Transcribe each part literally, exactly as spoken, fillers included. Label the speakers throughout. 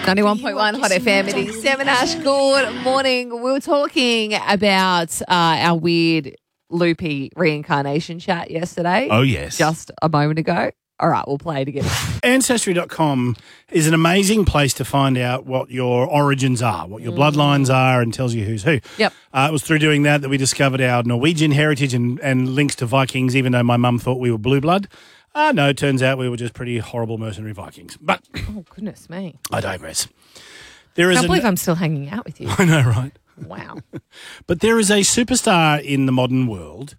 Speaker 1: ninety-one point one Hot F M. It is seven Ash. Good morning. We were talking about uh, our weird loopy reincarnation chat yesterday.
Speaker 2: Oh, yes.
Speaker 1: Just a moment ago. All right, we'll play it again.
Speaker 2: Ancestry dot com is an amazing place to find out what your origins are, what your mm. bloodlines are, and tells you who's who.
Speaker 1: Yep.
Speaker 2: Uh, it was through doing that that we discovered our Norwegian heritage and, and links to Vikings, even though my mum thought we were blue blood. Uh, no, it turns out we were just pretty horrible mercenary Vikings. But
Speaker 1: oh, goodness me.
Speaker 2: I digress. There is
Speaker 1: I can't
Speaker 2: an,
Speaker 1: believe I'm still hanging out with you.
Speaker 2: I know, right?
Speaker 1: Wow.
Speaker 2: But there is a superstar in the modern world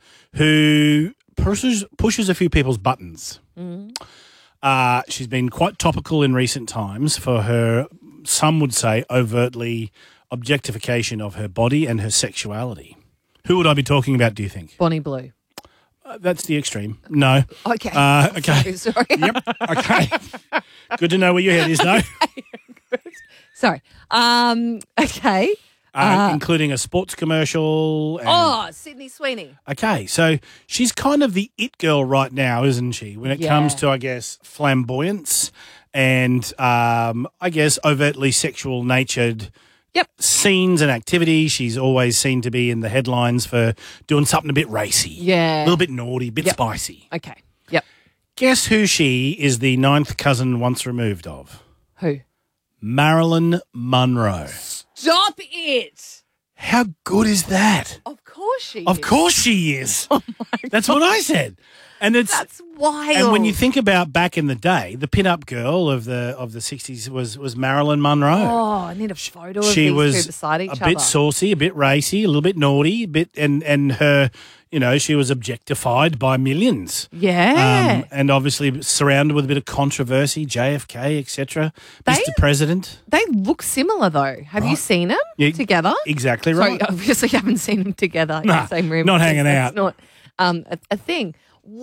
Speaker 2: who pushes, pushes a few people's buttons. Mm. Uh, she's been quite topical in recent times for her, some would say, overtly objectification of her body and her sexuality. Who would I be talking about, do you think?
Speaker 1: Bonnie Blue.
Speaker 2: Uh, that's the extreme. No.
Speaker 1: Okay.
Speaker 2: Uh, okay.
Speaker 1: So sorry.
Speaker 2: Yep. Okay. Good to know where your head is, though.
Speaker 1: Okay. Sorry. Um, okay.
Speaker 2: Uh,
Speaker 1: Uh,
Speaker 2: including a sports commercial. And,
Speaker 1: oh, Sydney Sweeney.
Speaker 2: Okay, so she's kind of the it girl right now, isn't she, when it
Speaker 1: Yeah.
Speaker 2: comes to, I guess, flamboyance and, um, I guess, overtly sexual natured
Speaker 1: Yep.
Speaker 2: scenes and activities. She's always seen to be in the headlines for doing something a bit racy.
Speaker 1: Yeah.
Speaker 2: A little bit naughty, a bit
Speaker 1: Yep.
Speaker 2: spicy.
Speaker 1: Okay. Yep.
Speaker 2: Guess who she is the ninth cousin once removed of?
Speaker 1: Who?
Speaker 2: Marilyn Monroe.
Speaker 1: Stop it.
Speaker 2: How good is that?
Speaker 1: Of course she
Speaker 2: Of
Speaker 1: is.
Speaker 2: course she is. Oh my That's what I said. And it's
Speaker 1: That's wild.
Speaker 2: and when you think about back in the day, the pin-up girl of the of the sixties was was Marilyn Monroe.
Speaker 1: Oh, I need a photo of
Speaker 2: She
Speaker 1: these
Speaker 2: was
Speaker 1: two beside each
Speaker 2: a
Speaker 1: other.
Speaker 2: bit saucy, a bit racy, a little bit naughty, a bit and and her, you know, she was objectified by millions.
Speaker 1: Yeah.
Speaker 2: Um, and obviously surrounded with a bit of controversy, J F K, et cetera. Mister President.
Speaker 1: They look similar though. Have you
Speaker 2: Right.
Speaker 1: seen them
Speaker 2: Yeah,
Speaker 1: together?
Speaker 2: Exactly
Speaker 1: So
Speaker 2: right.
Speaker 1: you obviously haven't seen them together in
Speaker 2: Nah,
Speaker 1: the same room.
Speaker 2: not
Speaker 1: because
Speaker 2: hanging
Speaker 1: that's
Speaker 2: out.
Speaker 1: Not um, a, a thing.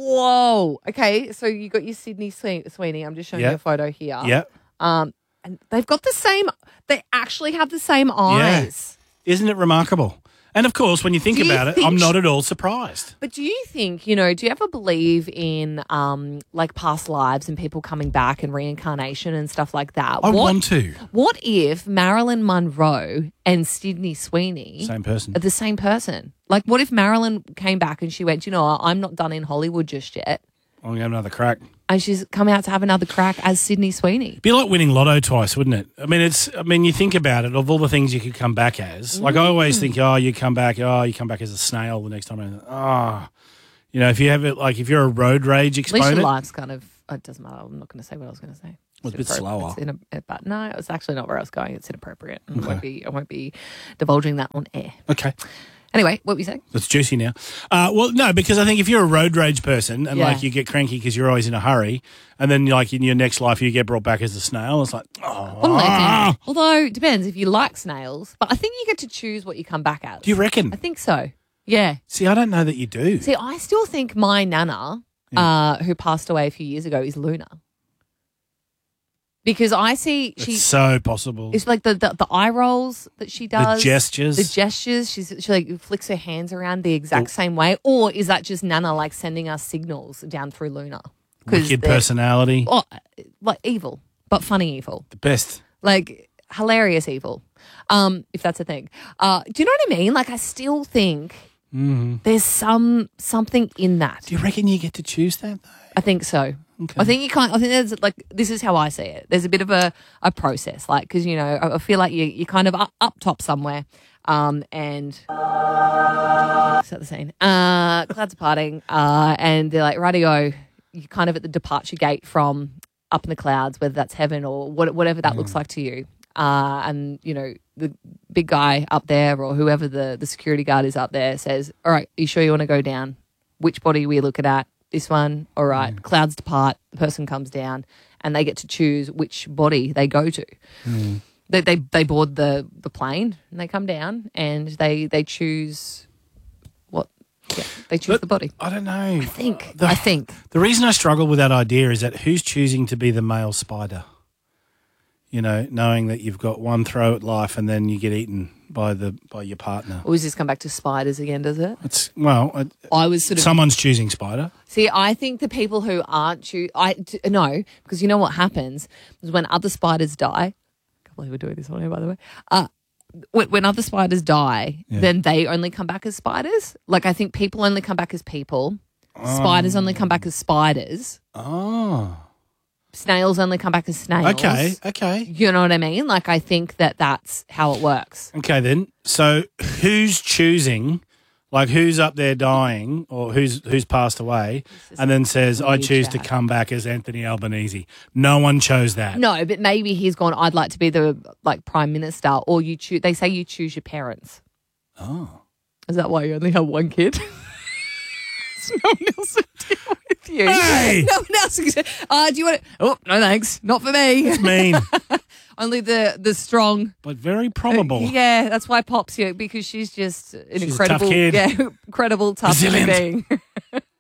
Speaker 1: Whoa. Okay, so you got your Sydney Sweeney. Sweeney. I'm just showing
Speaker 2: Yeah.
Speaker 1: you a photo here.
Speaker 2: Yeah.
Speaker 1: Um, and they've got the same. They actually have the same eyes.
Speaker 2: Isn't it remarkable? And of course, when you think
Speaker 1: Do you
Speaker 2: about it,
Speaker 1: think
Speaker 2: I'm
Speaker 1: she-
Speaker 2: not at all surprised.
Speaker 1: But do you think, you know, do you ever believe in um, like past lives and people coming back and reincarnation and stuff like that?
Speaker 2: I
Speaker 1: what,
Speaker 2: want to.
Speaker 1: What if Marilyn Monroe and Sydney Sweeney
Speaker 2: Same person.
Speaker 1: are the same person? Like, what if Marilyn came back and she went, you know, what, I'm not done in Hollywood just yet.
Speaker 2: I'm going to have another crack.
Speaker 1: And she's come out to have another crack as Sydney Sweeney.
Speaker 2: Be like winning lotto twice, wouldn't it? I mean, it's. I mean, you think about it. Of all the things you could come back as, like I always think, oh, you come back, oh, you come back as a snail the next time. And, oh, you know, if you have it, like if you're a road rage
Speaker 1: At least your
Speaker 2: exponent,
Speaker 1: life's kind of, it doesn't matter. I'm not going to say what I was going to say.
Speaker 2: It was a
Speaker 1: It's
Speaker 2: bit
Speaker 1: inappro-
Speaker 2: slower.
Speaker 1: It's in but no, it's actually not where I was going. It's inappropriate. I won't be. I won't be divulging that on air.
Speaker 2: okay,
Speaker 1: Anyway, what were you saying?
Speaker 2: that's juicy now. Uh, well, no, because I think if you're a road rage person and
Speaker 1: Yeah.
Speaker 2: like you get cranky because you're always in a hurry, and then like in your next life you get brought back as a snail, it's like, oh,
Speaker 1: Well, I think- although it depends if you like snails, but I think you get to choose what you come back as.
Speaker 2: do you reckon?
Speaker 1: I think so. Yeah.
Speaker 2: See, I don't know that you do.
Speaker 1: See, I still think my nana, uh, who passed away a few years ago, is Luna. Because I see she
Speaker 2: it's so possible.
Speaker 1: it's like the, the the eye rolls that she
Speaker 2: The
Speaker 1: does,
Speaker 2: gestures.
Speaker 1: the gestures. She's she like flicks her hands around the exact same way, or is that just Nana like sending us signals down through Luna? 'Cause
Speaker 2: Wicked
Speaker 1: they're-
Speaker 2: personality.
Speaker 1: Oh, like evil, but funny evil,
Speaker 2: The best.
Speaker 1: like hilarious evil. Um, if that's a thing. Uh, do you know what I mean? Like I still think there's some something in that.
Speaker 2: Do you reckon you get to choose that though?
Speaker 1: I think so.
Speaker 2: Okay.
Speaker 1: I think you can't. I think there's like this is how I see it. There's a bit of a, a process, like because you know I I feel like you you kind of up, up top somewhere, um, and set the scene. Uh, clouds are parting, uh, and they're like radio. You're kind of at the departure gate from up in the clouds, whether that's heaven or what, whatever that looks like to you. Uh, and you know the big guy up there or whoever the the security guard is up there says, "All right, are you sure you want to go down? Which body are we looking at?" This one, all right,
Speaker 2: Mm.
Speaker 1: clouds depart, the person comes down, and they get to choose which body they go to.
Speaker 2: Mm.
Speaker 1: They, they they board the, the plane and they come down and they they choose what yeah, they choose
Speaker 2: But-
Speaker 1: the body.
Speaker 2: I don't know.
Speaker 1: I think
Speaker 2: The-
Speaker 1: I think
Speaker 2: The reason I struggle with that idea is that who's choosing to be the male spider? You know, knowing that you've got one throw at life and then you get eaten by the by your partner.
Speaker 1: always just come back to spiders again, does it?
Speaker 2: It's well, it,
Speaker 1: I was sort of
Speaker 2: someone's choosing spider.
Speaker 1: see. I think the people who aren't choose, I d- no, because you know what happens is when other spiders die. can't believe we're doing this on here, by the way. Uh, when, when other spiders die,
Speaker 2: Yeah.
Speaker 1: then they only come back as spiders. Like, I think people only come back as people. Spiders only come back as spiders.
Speaker 2: Oh.
Speaker 1: Snails only come back as snails.
Speaker 2: Okay, okay.
Speaker 1: You know what I mean? Like, I think that that's how it works.
Speaker 2: Okay, then. So who's choosing, like who's up there dying or who's who's passed away and then says, I
Speaker 1: weird
Speaker 2: choose to
Speaker 1: chat.
Speaker 2: come back as Anthony Albanese? No one chose that.
Speaker 1: No, but maybe he's gone, I'd like to be the, like, prime minister, or you choose, they say you choose your parents.
Speaker 2: Oh.
Speaker 1: Is that why you only have one kid? No one else to deal with you.
Speaker 2: Hey!
Speaker 1: No one else. Can say, uh, do you want to? Oh, no thanks. Not for me.
Speaker 2: Mean,
Speaker 1: Only the the strong.
Speaker 2: but very probable.
Speaker 1: Yeah, that's why Pop's here, because she's just an
Speaker 2: She's a tough
Speaker 1: incredible,
Speaker 2: kid.
Speaker 1: yeah, incredible tough
Speaker 2: Resilient.
Speaker 1: being.